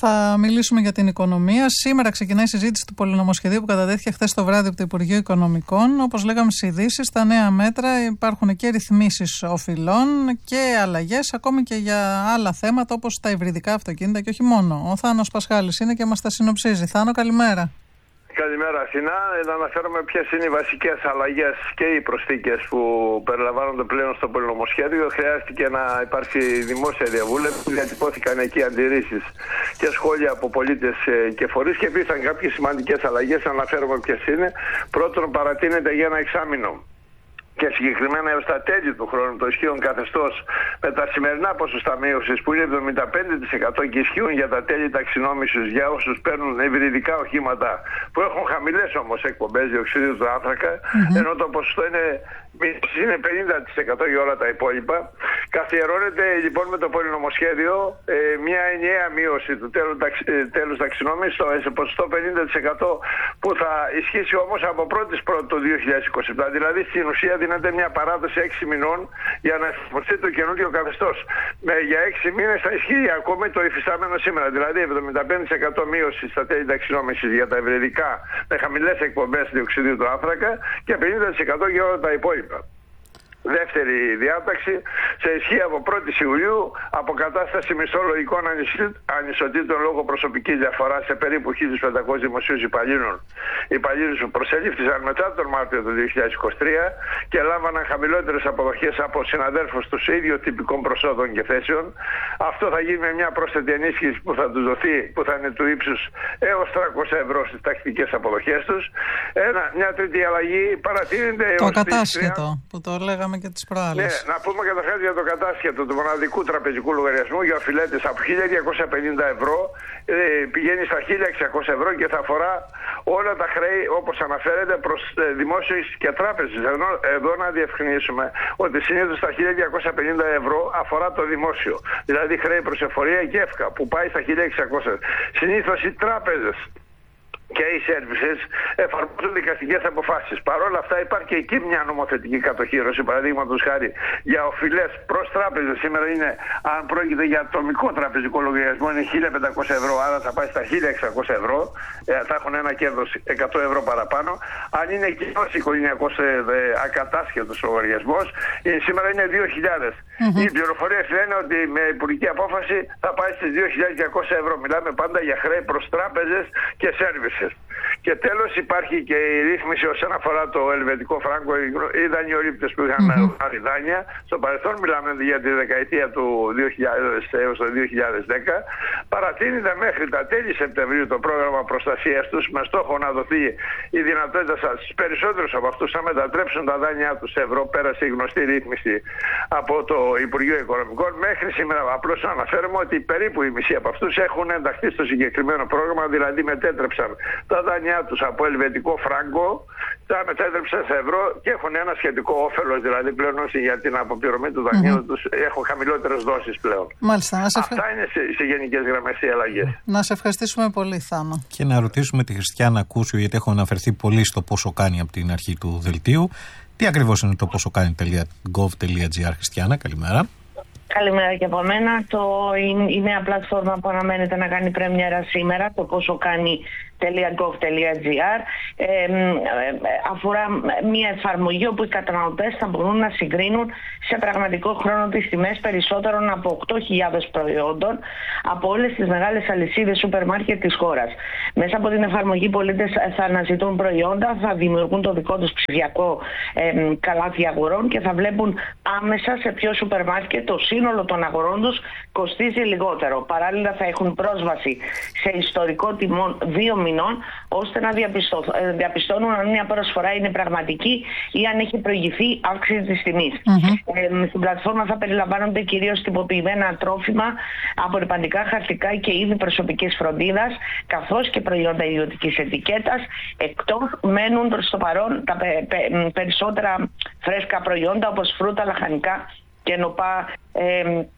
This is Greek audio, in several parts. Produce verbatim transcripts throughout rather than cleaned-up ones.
Θα μιλήσουμε για την οικονομία. Σήμερα ξεκινάει η συζήτηση του πολυνομοσχεδίου που κατατέθηκε χθες το βράδυ από το Υπουργείο Οικονομικών. Όπως λέγαμε στις ειδήσεις, στα νέα μέτρα υπάρχουν και ρυθμίσεις οφειλών και αλλαγές, ακόμη και για άλλα θέματα όπως τα υβριδικά αυτοκίνητα και όχι μόνο. Ο Θάνος Πασχάλης είναι και μας τα συνοψίζει. Θάνο, καλημέρα. Καλημέρα, Αθηνά. Να αναφέρουμε ποιες είναι οι βασικές αλλαγές και οι προσθήκες που περιλαμβάνονται πλέον στο πολυνομοσχέδιο. Χρειάστηκε να υπάρξει δημόσια διαβούλευση, διατυπώθηκαν εκεί αντιρρήσεις και σχόλια από πολίτες και φορείς και υπήρχαν κάποιες σημαντικές αλλαγές. Να αναφέρουμε ποιες είναι. Πρώτον, παρατείνεται για ένα εξάμηνο και συγκεκριμένα έως τα τέλη του χρόνου το ισχύον καθεστώς με τα σημερινά ποσοστά μείωσης που είναι εβδομήντα πέντε τοις εκατό και ισχύουν για τα τέλη ταξινόμησης για όσους παίρνουν υβριδικά οχήματα που έχουν χαμηλές όμως εκπομπές διοξιδίου του άνθρακα, mm-hmm. ενώ το ποσοστό είναι, είναι πενήντα τοις εκατό για όλα τα υπόλοιπα. Καθιερώνεται λοιπόν με το πολυνομοσχέδιο ε, μια ενιαία μείωση του τέλους, ταξ, ε, τέλους ταξινόμησης σε ποσοστό πενήντα τοις εκατό που θα ισχύσει όμως από πρώτη πρώτη του δύο χιλιάδες είκοσι επτά. Δηλαδή στην ουσία δίνεται μια παράδοση έξι μηνών για να εφαρμοστεί το καινούργιο καθεστώς. Με, για έξι μήνες θα ισχύει ακόμη το υφιστάμενο σήμερα. Δηλαδή εβδομήντα πέντε τοις εκατό μείωση στα τέλη ταξινόμησης για τα υβριδικά με χαμηλές εκπομπές διοξιδίου του άνθρακα και πενήντα τοις εκατό για όλα τα υπόλοιπα. Δεύτερη διάταξη, σε ισχύ από πρώτη Ιουλίου, αποκατάσταση μισθολογικών ανισοτήτων λόγω προσωπικής διαφοράς σε περίπου χίλιους πεντακόσιους δημοσίους υπαλλήλων. Υπαλλήλους που προσελήφθησαν μετά τον Μάρτιο του δύο χιλιάδες είκοσι τρία και λάμβαναν χαμηλότερες αποδοχές από συναδέλφους τους ίδιων τυπικών προσόδων και θέσεων. Αυτό θα γίνει με μια πρόσθετη ενίσχυση που θα τους δοθεί, που θα είναι του ύψους έως τριακόσια ευρώ στις τακτικές αποδοχές τους. Ένα, μια τρίτη αλλαγή παρατηρείται έως το ακατάσχετο που το λέγαμε και τις προάλλες. Ναι, να πούμε καταρχάς για το κατάσχετο του μοναδικού τραπεζικού λογαριασμού για οφειλέτες από χίλια διακόσια πενήντα ευρώ ε, πηγαίνει στα χίλια εξακόσια ευρώ και θα αφορά όλα τα χρέη όπως αναφέρεται προς ε, δημόσιες και τράπεζες. Εδώ, εδώ να διευκρινίσουμε ότι συνήθως τα χίλια διακόσια πενήντα ευρώ αφορά το δημόσιο. Δηλαδή χρέη προς εφορία και εύκα που πάει στα χίλια εξακόσια. Συνήθως οι τράπεζες και οι services εφαρμόζουν δικαστικές αποφάσεις. Παρ' όλα αυτά υπάρχει και εκεί μια νομοθετική κατοχήρωση. Παραδείγματος χάρη για οφειλές προς τράπεζες σήμερα είναι, αν πρόκειται για ατομικό τραπεζικό λογαριασμό, είναι χίλια πεντακόσια ευρώ, άρα θα πάει στα χίλια εξακόσια ευρώ, ε, θα έχουν ένα κέρδος εκατό ευρώ παραπάνω. Αν είναι κοινός οικογενειακός ε, ε, ακατάσχετος λογαριασμός, ε, σήμερα είναι δύο χιλιάδες. Mm-hmm. Οι πληροφορίες λένε ότι με υπουργική απόφαση θα πάει στις δύο χιλιάδες διακόσια ευρώ. Μιλάμε πάντα για χρέη προς τράπεζες και services. Και τέλος υπάρχει και η ρύθμιση όσον αφορά το ελβετικό φράγκο, οι δανειολήπτες που είχαν πάρει mm-hmm. δάνεια. Στο παρελθόν μιλάμε για τη δεκαετία του δύο χιλιάδες έως το δύο χιλιάδες δέκα. Παρατείνεται μέχρι τα τέλη Σεπτεμβρίου το πρόγραμμα προστασίας τους με στόχο να δοθεί η δυνατότητα στους περισσότερους από αυτούς να μετατρέψουν τα δάνειά τους σε ευρώ. Πέρασε η γνωστή ρύθμιση από το Υπουργείο Οικονομικών. Μέχρι σήμερα απλώς να αναφέρουμε ότι περίπου οι μισοί από αυτούς έχουν ενταχθεί στο συγκεκριμένο πρόγραμμα, δηλαδή μετέτρεψαν τα δάνειά τους από ελβετικό φράγκο, τα μετέτρεψαν σε ευρώ και έχουν ένα σχετικό όφελος, δηλαδή πλέον για την αποπληρωμή του δανείου mm-hmm. τους έχουν χαμηλότερες δόσεις πλέον. Μάλιστα. Να σε ευχα... Αυτά είναι σε, σε γενικές γραμμές οι αλλαγές. Να σε ευχαριστήσουμε πολύ, Θάνο. Και να ρωτήσουμε τη Χριστιάνα Κούσιο, γιατί έχω αναφερθεί πολύ στο πόσο κάνει από την αρχή του δελτίου. Τι ακριβώς είναι το πόσο κάνει τελεία γκοβ τελεία τζι άρ, Χριστιάνα, καλημέρα. Καλημέρα και από μένα. Το, η, η νέα πλατφόρμα που αναμένεται να κάνει πρέμιερα σήμερα, το πόσο κάνει τελεία γκοβ τελεία τζι άρ, ε, ε, αφορά μια εφαρμογή όπου οι καταναλωτές θα μπορούν να συγκρίνουν σε πραγματικό χρόνο τις τιμές περισσότερων από οκτώ χιλιάδες προϊόντων από όλες τις μεγάλες αλυσίδες σούπερ μάρκετ της χώρας. Μέσα από την εφαρμογή, οι πολίτες θα αναζητούν προϊόντα, θα δημιουργούν το δικό τους ψηφιακό ε, καλάθι αγορών και θα βλέπουν άμεσα σε ποιο σούπερ μάρκετ το σύνολο των αγορών τους κοστίζει λιγότερο. Παράλληλα θα έχουν πρόσβαση σε ιστορικό τιμών δύο μηνών, ώστε να διαπιστώνουν αν μια προσφορά είναι πραγματική ή αν έχει προηγηθεί αύξηση της τιμής. Mm-hmm. Ε, στην πλατφόρμα θα περιλαμβάνονται κυρίως τυποποιημένα τρόφιμα, απορριπαντικά, χαρτικά και είδη προσωπικής φροντίδας, καθώς και προϊόντα ιδιωτικής ετικέτας. Εκτός μένουν προς το παρόν τα πε, πε, περισσότερα φρέσκα προϊόντα όπως φρούτα, λαχανικά και νοπά, ε,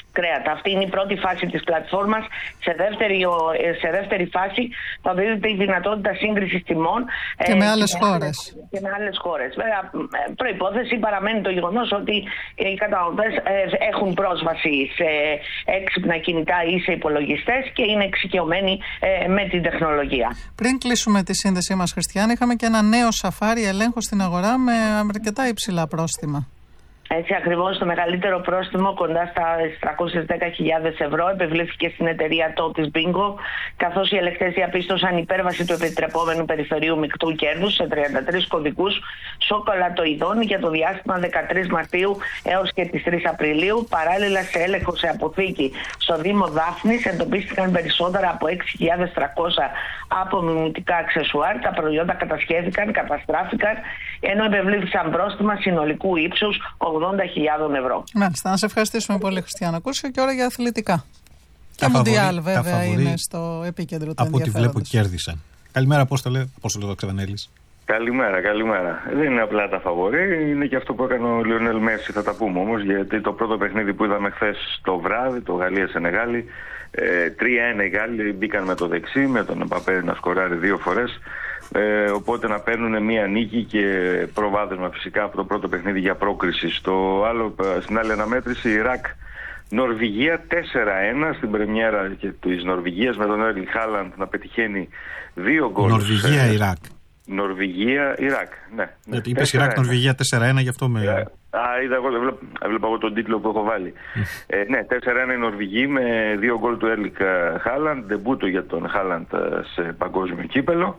κρέατα. Αυτή είναι η πρώτη φάση της πλατφόρμας. Σε δεύτερη, σε δεύτερη φάση θα δίδεται η δυνατότητα σύγκρισης τιμών και με άλλες χώρες. Και με άλλες χώρες. Βέβαια, προϋπόθεση παραμένει το γεγονός ότι οι καταναλωτές έχουν πρόσβαση σε έξυπνα κινητά ή σε υπολογιστές και είναι εξοικειωμένοι με την τεχνολογία. Πριν κλείσουμε τη σύνδεσή μας, Χριστιανή, είχαμε και ένα νέο σαφάρι ελέγχου στην αγορά με αρκετά υψηλά πρόστιμα. Έτσι ακριβώς, το μεγαλύτερο πρόστιμο, κοντά στα τριακόσιες δέκα χιλιάδες ευρώ, επευλήθηκε στην εταιρεία Totis Bingo, καθώς οι ελεγκτές διαπίστωσαν υπέρβαση του επιτρεπόμενου περιφερείου μεικτού κέρδους σε τριάντα τρεις κωδικούς σοκολατοειδών για το διάστημα δεκατρείς Μαρτίου έως και τις τρεις Απριλίου. Παράλληλα, σε έλεγχο σε αποθήκη στο Δήμο Δάφνης εντοπίστηκαν περισσότερα από έξι χιλιάδες τριακόσια απομιμητικά αξεσουάρ. Τα προϊόντα κατασχέθηκαν, καταστράφηκαν, ενώ επευλήθησαν πρόστιμα συνολικού ύψους ογδόντα χιλιάδες ευρώ. Μάλιστα, να σε ευχαριστήσουμε πολύ, Χριστιανά Κούρσιο, και ώρα για αθλητικά. Και Μουντιάλ, βέβαια, φαβορί, είναι στο επίκεντρο του από ό,τι βλέπω κέρδισαν. Καλημέρα, Απόστολε, Απόστολε Ξεβανέλης. Καλημέρα, καλημέρα. Δεν είναι απλά τα φαβορί, είναι και αυτό που έκανε ο Λιονέλ Μέση, θα τα πούμε όμως, γιατί το πρώτο παιχνίδι που είδαμε χθες το βράδυ, το Γαλλία-Σενεγάλη, ε, τρία ένα οι Γάλλοι μπήκαν με το δεξί, με τον Εμπαπέ να σκοράρει δύο φορές. Ε, οπότε να παίρνουν μία νίκη και προβάδισμα φυσικά από το πρώτο παιχνίδι για πρόκριση. Στο άλλο, στην άλλη αναμέτρηση, Ιράκ Νορβηγία τέσσερα ένα στην πρεμιέρα της Νορβηγίας, με τον Έρλινγκ Χάλαντ να πετυχαίνει δύο γκολ. Νορβηγία-Ιράκ. Νορβηγία-Ιράκ, ναι. Γιατί είπες Ιράκ-Νορβηγία τέσσερα ένα, γι' αυτό με... Α, είδα εγώ, έβλεπα εγώ τον τίτλο που έχω βάλει. ε, ναι, τέσσερα ένα η Νορβηγοί με δύο γκολ του Έρλινγκ Χάλαντ, ντεμπούτο για τον Χάλαντ σε παγκόσμιο κύπελο.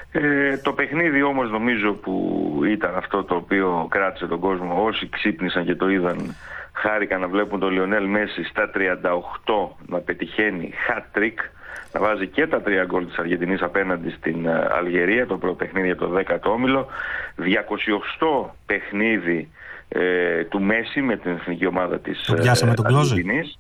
Ε, το παιχνίδι όμως νομίζω που ήταν αυτό το οποίο κράτησε τον κόσμο, όσοι ξύπνησαν και το είδαν, χάρηκαν να βλέπουν τον Λιονέλ Μέση στα τριάντα οκτώ να πετυχαίνει hat-trick, να βάζει και τα τρία γκολ της Αργεντινής απέναντι στην Αλγερία, το πρώτο παιχνίδι για το δέκατο όμιλο, διακοσιοστό παιχνίδι ε, του Μέση με την εθνική ομάδα της το πιάσαμε, τον Αργεντινής.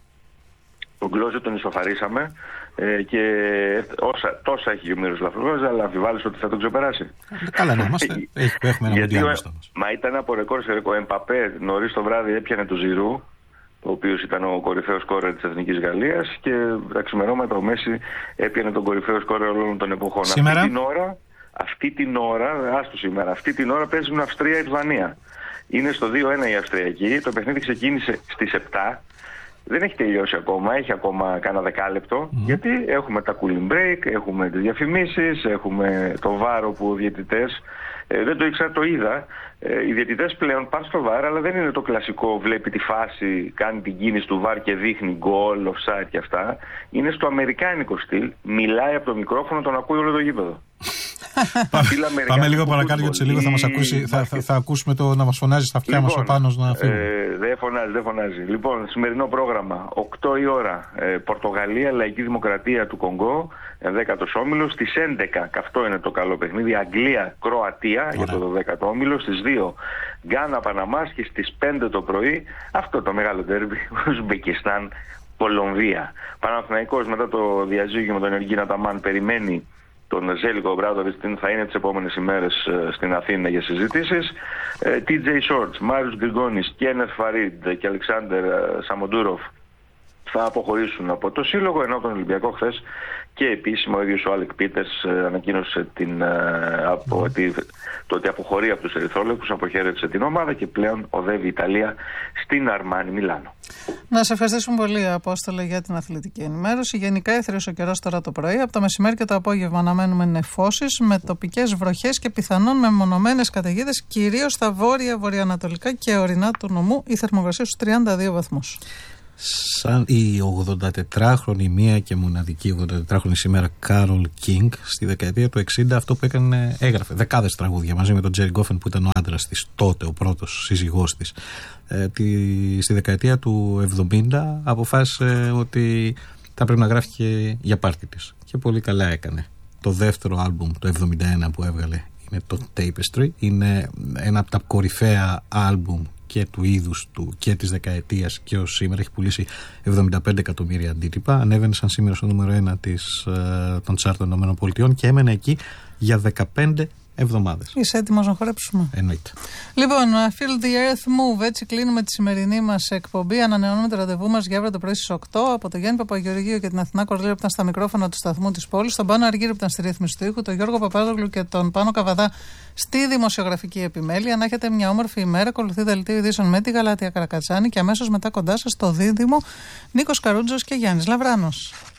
Τον Κλόζε τον ισοφαρίσαμε ε, και όσα, τόσα έχει ο Μύρος Λαφρογόζα, αλλά αμφιβάλλεις ότι θα τον ξεπεράσει. Καλά να είμαστε, έχουμε ένα μοντιάλ μπροστά μας. Μα ήταν από ρεκόρ σε ρεκόρ. Ο Εμπαπέ νωρίς το βράδυ έπιανε το Ζιρού, ο οποίος ήταν ο κορυφαίος σκόρερ της Εθνικής Γαλλίας, και τα ξημερώματα ο Μέση έπιανε τον κορυφαίο σκόρερ όλων των εποχών. Σήμερα? Αυτή την ώρα, αυτή την ώρα, άστο σήμερα, αυτή την ώρα παίζουν Αυστρία-Ισπανία. Είναι στο δύο ένα η Αυστριακή, το παιχνίδι ξεκίνησε στις επτά. Δεν έχει τελειώσει ακόμα, έχει ακόμα κάνα δεκάλεπτο, mm. γιατί έχουμε τα cooling break, έχουμε τις διαφημίσεις, έχουμε το βάρο που οι διαιτητές, ε, δεν το ήξερα, το είδα, ε, οι διαιτητές πλέον πάνε στο βάρο, αλλά δεν είναι το κλασικό, βλέπει τη φάση, κάνει την κίνηση του βάρ και δείχνει goal, offside και αυτά. Είναι στο αμερικάνικο στυλ, μιλάει από το μικρόφωνο, τον ακούει όλο το γήπεδο. Πάμε, πάμε λίγο παρακάτω, γιατί σε λίγο θα μας ακούσει, θα, θα, θα ακούσουμε το να μας φωνάζει στα αυτιά λοιπόν, μας ο Πάνος να φύγει. Ε, δεν φωνάζει, δεν φωνάζει. Λοιπόν, σημερινό πρόγραμμα, οκτώ η ώρα, ε, Πορτογαλία, Λαϊκή Δημοκρατία του Κονγκό, δέκατος όμιλος, στις έντεκα, και αυτό είναι το καλό παιχνίδι, Αγγλία, Κροατία, ωραία, για το δέκατο όμιλο, στις δύο, Γκάνα, Παναμάς, και στις πέντε το πρωί, αυτό το μεγάλο ντέρμπι, Ουσμπεκιστάν, Κολομβία. Παναθηναϊκός μετά το διαζύγιο με τον Εργίνα Ταμάν περιμένει τον Ζέλικο Ομπράδοβιτς, θα είναι τις επόμενες ημέρες στην Αθήνα για συζητήσεις. τι τζέι Shorts, Μάριος Γκριγκόνης, Κένεθ Φαρίντ και Αλεξάνδερ Σαμοντούροφ θα αποχωρήσουν από το Σύλλογο, ενώ τον Ολυμπιακό χθες και επίσημα ο ίδιος ο Άλεκ Πίτερς ανακοίνωσε την, από, τη, το ότι αποχωρεί από τους Ερυθρόλευκους, αποχαίρεσε την ομάδα και πλέον οδεύει η Ιταλία στην Αρμάνι Μιλάνο. Να σε ευχαριστήσουμε πολύ, Απόστολε, για την αθλητική ενημέρωση. Γενικά έθριος ο καιρός τώρα το πρωί. Από το μεσημέρι και το απόγευμα αναμένουμε νεφώσεις με τοπικές βροχές και πιθανόν μεμονωμένες καταιγίδες, κυρίως στα βόρεια, βορειοανατολικά και ορεινά του νομού. Η θερμοκρασία στους τριάντα δύο βαθμούς. Σαν η ογδοντατετράχρονη, μία και μοναδική ογδοντατετράχρονη σήμερα Κάρολ Κίνγκ, στη δεκαετία του εξήντα αυτό που έκανε, έγραφε δεκάδες τραγούδια μαζί με τον Τζέρι Γκόφεν που ήταν ο άντρας της τότε, ο πρώτος σύζυγός της. Ε, τη, στη δεκαετία του εβδομήντα αποφάσισε ότι θα πρέπει να γράφει και για πάρτι της, και πολύ καλά έκανε. Το δεύτερο άλμπουμ το εβδομήντα ένα που έβγαλε είναι το Tapestry, είναι ένα από τα κορυφαία άλμπουμ και του είδους του και της δεκαετίας και ως σήμερα. Έχει πουλήσει εβδομήντα πέντε εκατομμύρια αντίτυπα. Ανέβαινε σαν σήμερα στο νούμερο ένα της, των τσάρτ των ΗΠΑ και έμενε εκεί για δεκαπέντε εβδομάδες. Είσαι έτοιμος να χορέψουμε? Εννοείται. Λοιπόν, Feel the Earth Move. Έτσι κλείνουμε τη σημερινή μας εκπομπή. Ανανεώνουμε το ραντεβού μας για αύριο το πρωί στις οκτώ. Από τον Γιάννη Παπαγεωργίου και την Αθηνά Κορλίου που ήταν στα μικρόφωνα του σταθμού της πόλης, τον Πάνο Αργύρη που ήταν στη ρύθμιση του ήχου, τον Γιώργο Παπάδογλου και τον Πάνο Καβαδά στη δημοσιογραφική επιμέλεια. Να έχετε μια όμορφη ημέρα. Ακολουθεί δελτίο ειδήσεων με τη Γαλάτια Καρακατσάνη και αμέσως μετά κοντά σας το Δίδυμο Νίκος Καρούτζος και Γιάννης Λαβράνος.